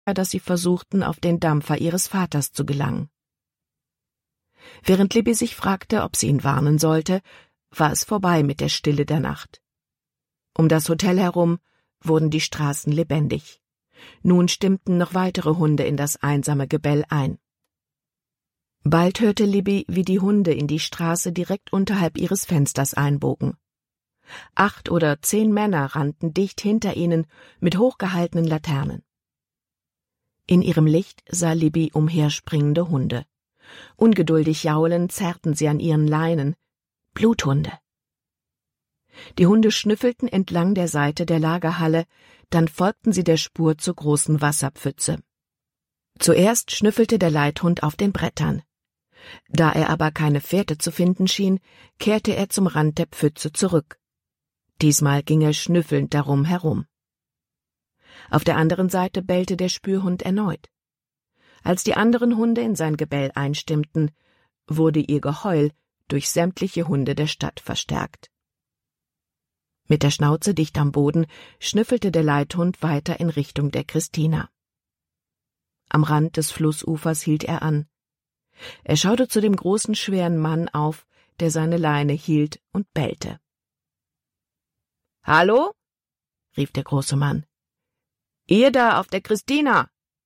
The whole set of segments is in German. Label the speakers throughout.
Speaker 1: dass sie versuchten, auf den Dampfer ihres Vaters zu gelangen. Während Libby sich fragte, ob sie ihn warnen sollte, war es vorbei mit der Stille der Nacht. Um das Hotel herum wurden die Straßen lebendig. Nun stimmten noch weitere Hunde in das einsame Gebell ein. Bald hörte Libby, wie die Hunde in die Straße direkt unterhalb ihres Fensters einbogen. 8 oder 10 Männer rannten dicht hinter ihnen mit hochgehaltenen Laternen. In ihrem Licht sah Libby umherspringende Hunde. Ungeduldig jaulend zerrten sie an ihren Leinen. Bluthunde. Die Hunde schnüffelten entlang der Seite der Lagerhalle, dann folgten sie der Spur zur großen Wasserpfütze. Zuerst schnüffelte der Leithund auf den Brettern. Da er aber keine Fährte zu finden schien, kehrte er zum Rand der Pfütze zurück. Diesmal ging er schnüffelnd darum herum. Auf der anderen Seite bellte der Spürhund erneut. Als die anderen Hunde in sein Gebell einstimmten, wurde ihr Geheul durch sämtliche Hunde der Stadt verstärkt. Mit der Schnauze dicht am Boden schnüffelte der Leithund weiter in Richtung der Christina. Am Rand des Flussufers hielt er an. Er schaute zu dem großen, schweren Mann auf, der seine Leine hielt und bellte. »Hallo?« rief der große Mann. »Ihr da auf der Christina!«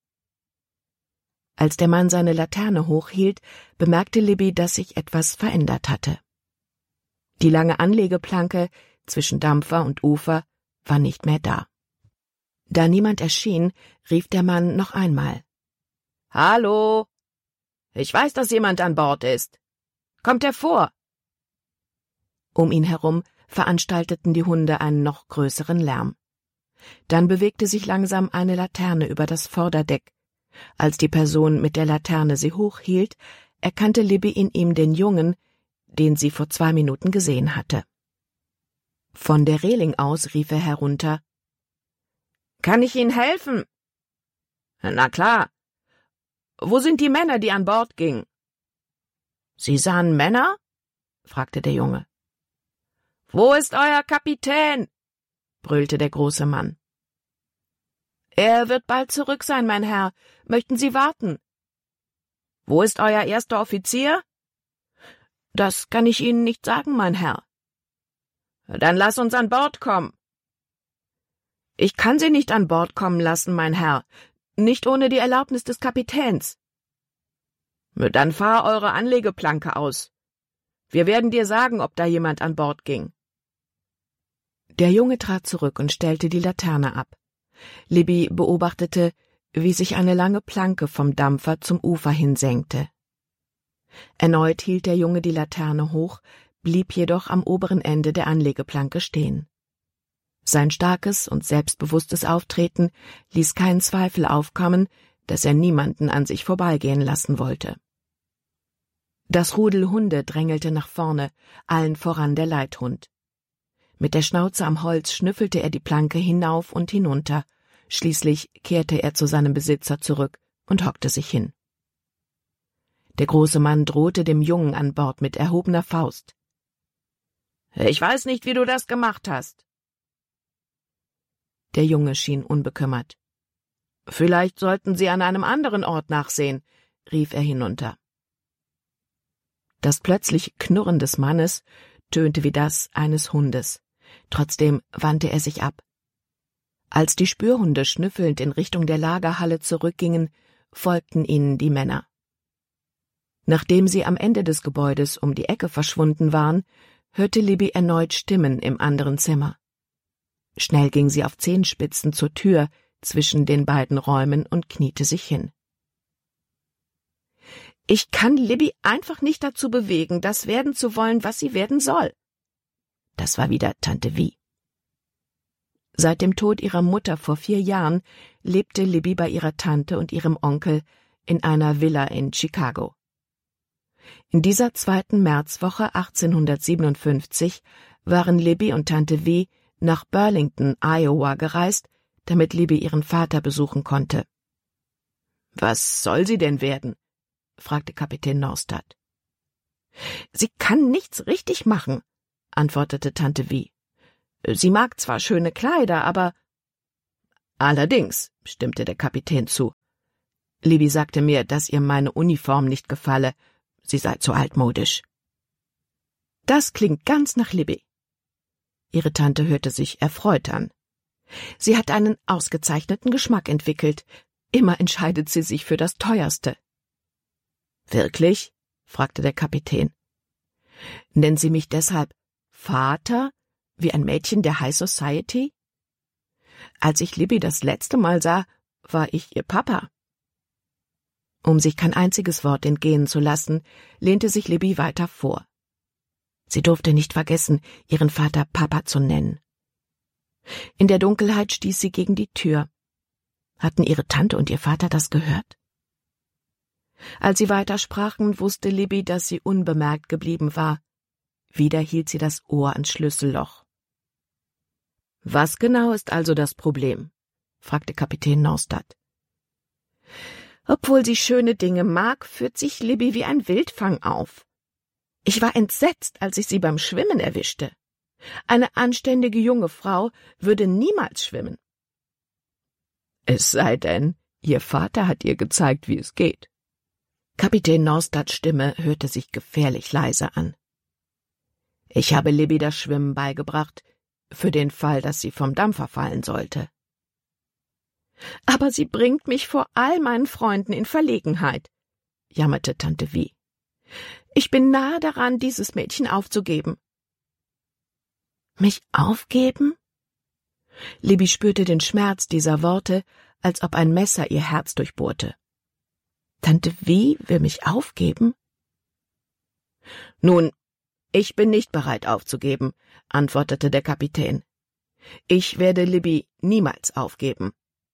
Speaker 1: Als der Mann seine Laterne hochhielt, bemerkte Libby, dass sich etwas verändert hatte. Die lange Anlegeplanke zwischen Dampfer und Ufer war nicht mehr da. Da niemand erschien, rief der Mann noch einmal. »Hallo! Ich weiß, dass jemand an Bord ist. Kommt hervor!« Um ihn herum veranstalteten die Hunde einen noch größeren Lärm. Dann bewegte sich langsam eine Laterne über das Vorderdeck. Als die Person mit der Laterne sie hochhielt, erkannte Libby in ihm den Jungen, den sie vor 2 Minuten gesehen hatte. Von der Reling aus rief er herunter. »Kann ich Ihnen helfen?« »Na klar. Wo sind die Männer, die an Bord gingen?« »Sie sahen Männer?« fragte der Junge. »Wo ist euer Kapitän?« brüllte der große Mann. »Er wird bald zurück sein, mein Herr. Möchten Sie warten?« »Wo ist euer erster Offizier?« »Das kann ich Ihnen nicht sagen, mein Herr.« »Dann lass uns an Bord kommen.« »Ich kann Sie nicht an Bord kommen lassen, mein Herr, nicht ohne die Erlaubnis des Kapitäns.« »Dann fahr eure Anlegeplanke aus. Wir werden dir sagen, ob da jemand an Bord ging.« Der Junge trat zurück und stellte die Laterne ab. Libby beobachtete, wie sich eine lange Planke vom Dampfer zum Ufer hin senkte. Erneut hielt der Junge die Laterne hoch, blieb jedoch am oberen Ende der Anlegeplanke stehen. Sein starkes und selbstbewusstes Auftreten ließ keinen Zweifel aufkommen, dass er niemanden an sich vorbeigehen lassen wollte. Das Rudel Hunde drängelte nach vorne, allen voran der Leithund. Mit der Schnauze am Holz schnüffelte er die Planke hinauf und hinunter, schließlich kehrte er zu seinem Besitzer zurück und hockte sich hin. Der große Mann drohte dem Jungen an Bord mit erhobener Faust. »Ich weiß nicht, wie du das gemacht hast.« Der Junge schien unbekümmert. »Vielleicht sollten Sie an einem anderen Ort nachsehen«, rief er hinunter. Das plötzliche Knurren des Mannes tönte wie das eines Hundes. Trotzdem wandte er sich ab. Als die Spürhunde schnüffelnd in Richtung der Lagerhalle zurückgingen, folgten ihnen die Männer. Nachdem sie am Ende des Gebäudes um die Ecke verschwunden waren, hörte Libby erneut Stimmen im anderen Zimmer. Schnell ging sie auf Zehenspitzen zur Tür zwischen den beiden Räumen und kniete sich hin. »Ich kann Libby einfach nicht dazu bewegen, das werden zu wollen, was sie werden soll.« Das war wieder Tante Vi. Seit dem Tod ihrer Mutter vor 4 Jahren lebte Libby bei ihrer Tante und ihrem Onkel in einer Villa in Chicago. In dieser 2. Märzwoche 1857 waren Libby und Tante Vi nach Burlington, Iowa gereist, damit Libby ihren Vater besuchen konnte. »Was soll sie denn werden?« fragte Kapitän Norstad. »Sie kann nichts richtig machen«, antwortete Tante Vi. »Sie mag zwar schöne Kleider, aber Allerdings, stimmte der Kapitän zu. Libby sagte mir, dass ihr meine Uniform nicht gefalle, sie sei zu altmodisch. Das klingt ganz nach Libby. Ihre Tante hörte sich erfreut an. Sie hat einen ausgezeichneten Geschmack entwickelt. Immer entscheidet sie sich für das Teuerste. Wirklich? Fragte der Kapitän. Nennen Sie mich deshalb Vater, wie ein Mädchen der High Society? Als ich Libby das letzte Mal sah, war ich ihr Papa. Um sich kein einziges Wort entgehen zu lassen, lehnte sich Libby weiter vor. Sie durfte nicht vergessen, ihren Vater Papa zu nennen. In der Dunkelheit stieß sie gegen die Tür. Hatten ihre Tante und ihr Vater das gehört? Als sie weitersprachen, wusste Libby, dass sie unbemerkt geblieben war. Wieder hielt sie das Ohr ans Schlüsselloch. »Was genau ist also das Problem?« fragte Kapitän Norstad. »Obwohl sie schöne Dinge mag, führt sich Libby wie ein Wildfang auf. Ich war entsetzt, als ich sie beim Schwimmen erwischte. Eine anständige junge Frau würde niemals schwimmen.« »Es sei denn, ihr Vater hat ihr gezeigt, wie es geht.« Kapitän Norstads Stimme hörte sich gefährlich leise an. »Ich habe Libby das Schwimmen beigebracht, für den Fall, dass sie vom Dampfer fallen sollte.« »Aber sie bringt mich vor all meinen Freunden in Verlegenheit«, jammerte Tante Vi. »Ich bin nahe daran, dieses Mädchen aufzugeben.« »Mich aufgeben?« Libby spürte den Schmerz dieser Worte, als ob ein Messer ihr Herz durchbohrte. »Tante Vi will mich aufgeben?« »Nun, ich bin nicht bereit aufzugeben«, antwortete der Kapitän. »Ich werde Libby niemals aufgeben.«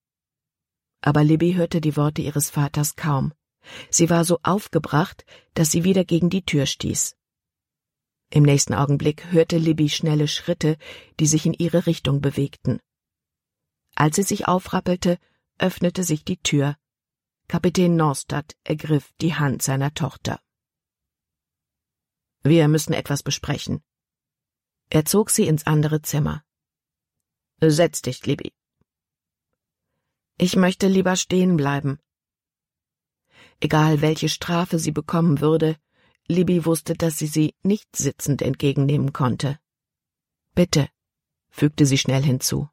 Speaker 1: Aber Libby hörte die Worte ihres Vaters kaum. Sie war so aufgebracht, dass sie wieder gegen die Tür stieß. Im nächsten Augenblick hörte Libby schnelle Schritte, die sich in ihre Richtung bewegten. Als sie sich aufrappelte, öffnete sich die Tür. Kapitän Norstad ergriff die Hand seiner Tochter. »Wir müssen etwas besprechen.« Er zog sie ins andere Zimmer. »Setz dich, Libby.« »Ich möchte lieber stehen bleiben.« Egal, welche Strafe sie bekommen würde, Libby wusste, dass sie nicht sitzend entgegennehmen konnte. »Bitte«, fügte sie schnell hinzu.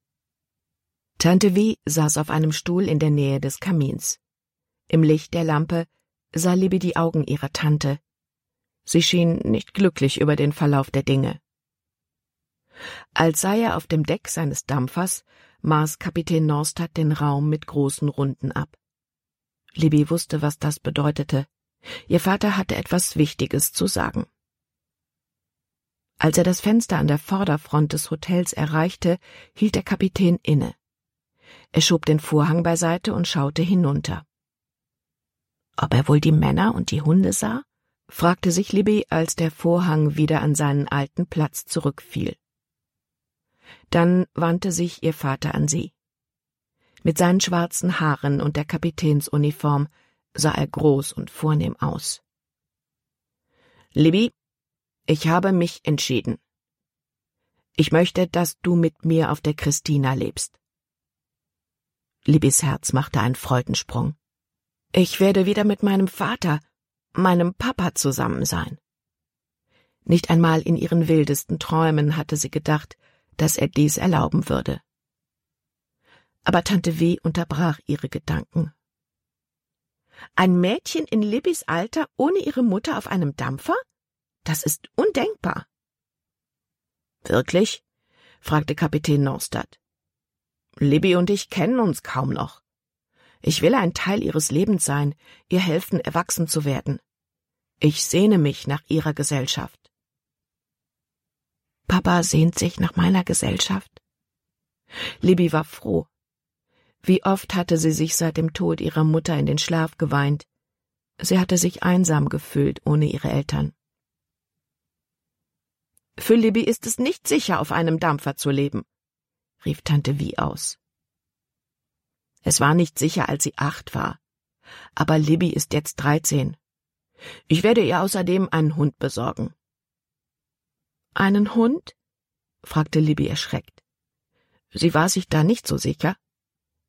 Speaker 1: Tante Vi saß auf einem Stuhl in der Nähe des Kamins. Im Licht der Lampe sah Libby die Augen ihrer Tante. Sie schien nicht glücklich über den Verlauf der Dinge. Als sei er auf dem Deck seines Dampfers, maß Kapitän Norstad den Raum mit großen Runden ab. Libby wusste, was das bedeutete. Ihr Vater hatte etwas Wichtiges zu sagen. Als er das Fenster an der Vorderfront des Hotels erreichte, hielt der Kapitän inne. Er schob den Vorhang beiseite und schaute hinunter. Ob er wohl die Männer und die Hunde sah? Fragte sich Libby, als der Vorhang wieder an seinen alten Platz zurückfiel. Dann wandte sich ihr Vater an sie. Mit seinen schwarzen Haaren und der Kapitänsuniform sah er groß und vornehm aus. »Libby, ich habe mich entschieden. Ich möchte, dass du mit mir auf der Christina lebst.« Libbys Herz machte einen Freudensprung. »Ich werde wieder mit meinem Vater, meinem Papa zusammen sein.« Nicht einmal in ihren wildesten Träumen hatte sie gedacht, dass er dies erlauben würde. Aber Tante Vi unterbrach ihre Gedanken. »Ein Mädchen in Libbys Alter ohne ihre Mutter auf einem Dampfer? Das ist undenkbar.« »Wirklich?« fragte Kapitän Norstad. »Libby und ich kennen uns kaum noch. Ich will ein Teil ihres Lebens sein, ihr helfen, erwachsen zu werden. Ich sehne mich nach ihrer Gesellschaft.« »Papa sehnt sich nach meiner Gesellschaft?« Libby war froh. Wie oft hatte sie sich seit dem Tod ihrer Mutter in den Schlaf geweint. Sie hatte sich einsam gefühlt ohne ihre Eltern. »Für Libby ist es nicht sicher, auf einem Dampfer zu leben«, rief Tante Vi aus. Es war nicht sicher, als sie 8 war. Aber Libby ist jetzt 13. Ich werde ihr außerdem einen Hund besorgen.« »Einen Hund?« fragte Libby erschreckt. Sie war sich da nicht so sicher.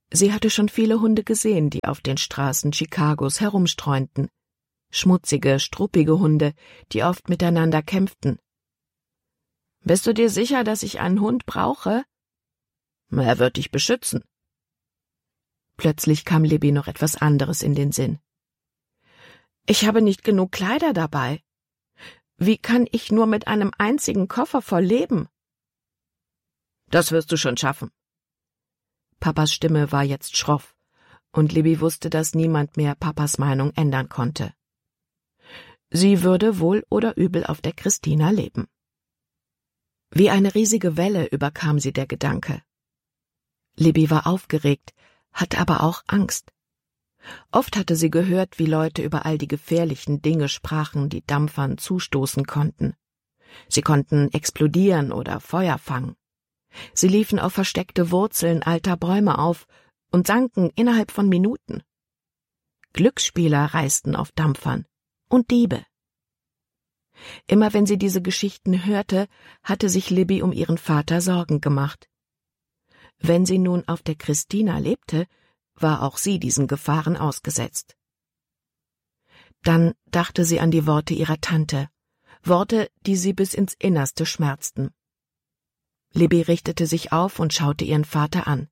Speaker 1: Sie hatte schon viele Hunde gesehen, die auf den Straßen Chicagos herumstreunten. Schmutzige, struppige Hunde, die oft miteinander kämpften. »Bist du dir sicher, dass ich einen Hund brauche?« »Er wird dich beschützen.« Plötzlich kam Libby noch etwas anderes in den Sinn. »Ich habe nicht genug Kleider dabei. Wie kann ich nur mit einem einzigen Koffer voll leben?« »Das wirst du schon schaffen.« Papas Stimme war jetzt schroff, und Libby wusste, dass niemand mehr Papas Meinung ändern konnte. Sie würde wohl oder übel auf der Christina leben. Wie eine riesige Welle überkam sie der Gedanke. Libby war aufgeregt, hatte aber auch Angst. Oft hatte sie gehört, wie Leute über all die gefährlichen Dinge sprachen, die Dampfern zustoßen konnten. Sie konnten explodieren oder Feuer fangen. Sie liefen auf versteckte Wurzeln alter Bäume auf und sanken innerhalb von Minuten. Glücksspieler reisten auf Dampfern und Diebe. Immer wenn sie diese Geschichten hörte, hatte sich Libby um ihren Vater Sorgen gemacht. Wenn sie nun auf der Christina lebte, war auch sie diesen Gefahren ausgesetzt. Dann dachte sie an die Worte ihrer Tante, Worte, die sie bis ins Innerste schmerzten. Libby richtete sich auf und schaute ihren Vater an.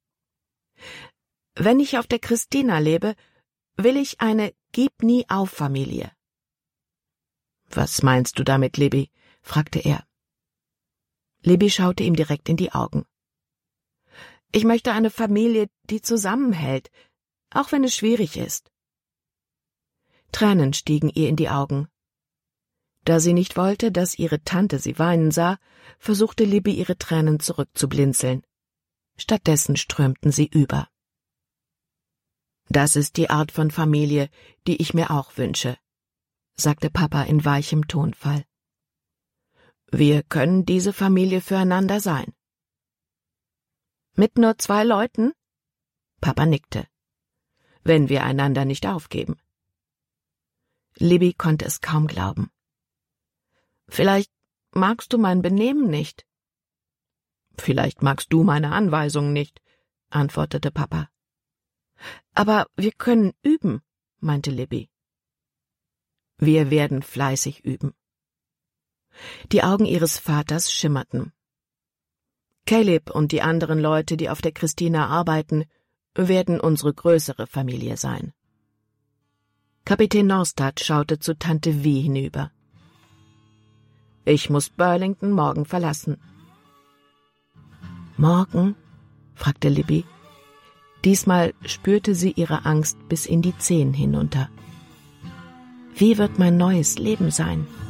Speaker 1: »Wenn ich auf der Christina lebe, will ich eine Gib-nie-auf-Familie.« »Was meinst du damit, Libby?« fragte er. Libby schaute ihm direkt in die Augen. »Ich möchte eine Familie, die zusammenhält, auch wenn es schwierig ist.« Tränen stiegen ihr in die Augen. Da sie nicht wollte, dass ihre Tante sie weinen sah, versuchte Libby, ihre Tränen zurückzublinzeln. Stattdessen strömten sie über. »Das ist die Art von Familie, die ich mir auch wünsche«, sagte Papa in weichem Tonfall. »Wir können diese Familie füreinander sein.« »Mit nur 2 Leuten?« Papa nickte. »Wenn wir einander nicht aufgeben.« Libby konnte es kaum glauben. »Vielleicht magst du mein Benehmen nicht.« »Vielleicht magst du meine Anweisungen nicht«, antwortete Papa. »Aber wir können üben«, meinte Libby. »Wir werden fleißig üben.« Die Augen ihres Vaters schimmerten. »Caleb und die anderen Leute, die auf der Christina arbeiten, werden unsere größere Familie sein.« Kapitän Norstad schaute zu Tante V hinüber. »Ich muss Burlington morgen verlassen.« »Morgen?« fragte Libby. Diesmal spürte sie ihre Angst bis in die Zehen hinunter. Wie wird mein neues Leben sein?